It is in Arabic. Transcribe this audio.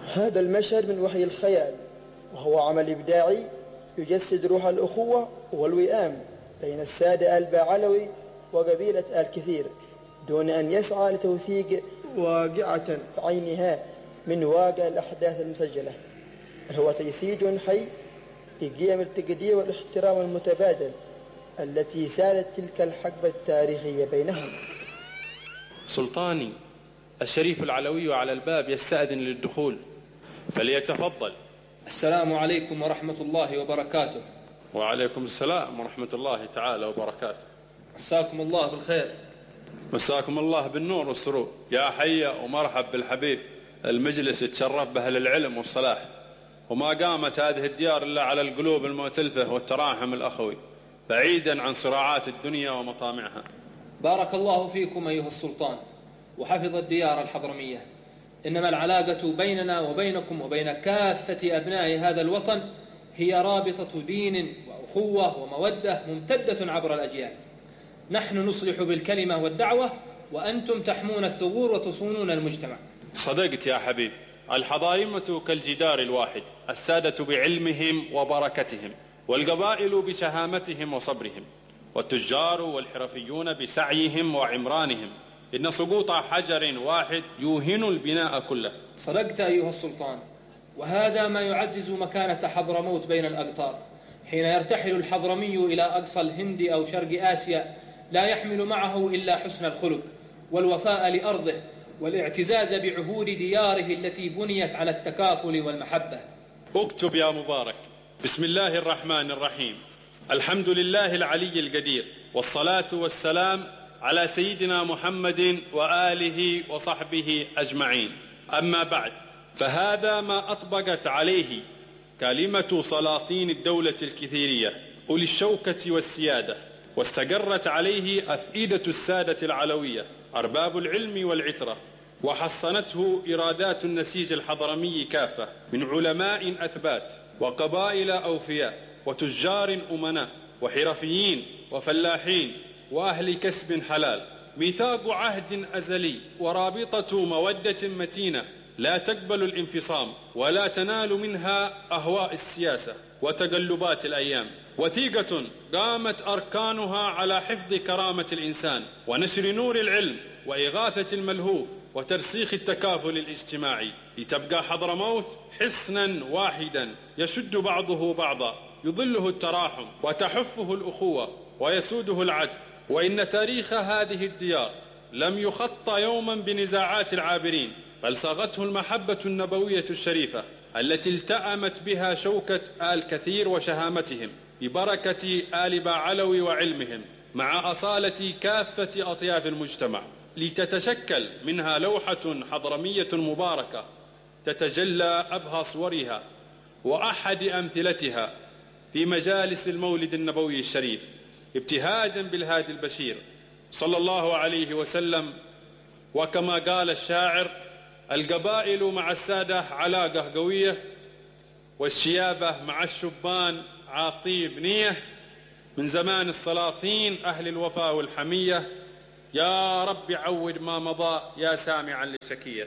هذا المشهد من وحي الخيال، وهو عمل إبداعي يجسد روح الأخوة والوئام بين السادة آل باعلوي وقبيلة آل كثير، دون أن يسعى لتوثيق واقعة بعينها من واقع الأحداث المسجلة، بل هو تجسيد حي لقيم التقدير والاحترام المتبادل التي سالت تلك الحقبة التاريخية بينهم. سلطاني الشريف العلوي على الباب يستأذن للدخول، فليتفضل. السلام عليكم ورحمة الله وبركاته. وعليكم السلام ورحمة الله تعالى وبركاته. مساكم الله بالخير. مساكم الله بالنور والسرور. يا حي ومرحب بالحبيب. المجلس يتشرف بأهل العلم والصلاح، وما قامت هذه الديار إلا على القلوب المؤتلفة والتراحم الأخوي، بعيدا عن صراعات الدنيا ومطامعها. بارك الله فيكم أيها السلطان، وحفظ الديار الحضرمية. إنما العلاقة بيننا وبينكم وبين كافة أبناء هذا الوطن هي رابطة دين وأخوة ومودة ممتدة عبر الأجيال. نحن نصلح بالكلمة والدعوة، وأنتم تحمون الثغور وتصونون المجتمع. صدقت يا حبيب. الحضارمة كالجدار الواحد، السادة بعلمهم وبركتهم، والقبائل بشهامتهم وصبرهم، والتجار والحرفيون بسعيهم وعمرانهم. إن سقوط حجر واحد يوهن البناء كله. صدقت أيها السلطان، وهذا ما يعزز مكانة حضرموت بين الأقطار. حين يرتحل الحضرمي إلى أقصى الهند أو شرق آسيا لا يحمل معه إلا حسن الخلق والوفاء لأرضه والاعتزاز بعهود دياره التي بنيت على التكافل والمحبة. اكتب يا مبارك. بسم الله الرحمن الرحيم. الحمد لله العلي القدير، والصلاة والسلام على سيدنا محمد وآله وصحبه أجمعين. أما بعد، فهذا ما أطبقت عليه كلمة سلاطين الدولة الكثيرية أولي الشوكة والسيادة، واستقرت عليه أفئدة السادة العلوية أرباب العلم والعترة، وحصنته إرادات النسيج الحضرمي كافة من علماء أثبات وقبائل أوفياء وتجار أمناء وحرفيين وفلاحين وأهل كسب حلال. ميثاق عهد أزلي ورابطة مودة متينة لا تقبل الانفصام ولا تنال منها أهواء السياسة وتقلبات الأيام. وثيقة قامت أركانها على حفظ كرامة الإنسان ونشر نور العلم وإغاثة الملهوف وترسيخ التكافل الاجتماعي، لتبقى حضرموت حصنا واحدا يشد بعضه بعضا، يظله التراحم وتحفه الأخوة ويسوده العدل. وإن تاريخ هذه الديار لم يخط يوما بنزاعات العابرين، بل صاغته المحبة النبوية الشريفة التي التأمت بها شوكة آل كثير وشهامتهم ببركة آل باعلوي وعلمهم، مع أصالة كافة أطياف المجتمع، لتتشكل منها لوحة حضرمية مباركة تتجلى أبهى صورها وأحد أمثلتها في مجالس المولد النبوي الشريف، ابتهاجا بالهادي البشير صلى الله عليه وسلم. وكما قال الشاعر: القبائل مع السادة علاقة قوية، والشيابة مع الشبان عاطيب نية، من زمان السلاطين أهل الوفاء والحمية، يا رب عود ما مضى يا سامعا للشكية.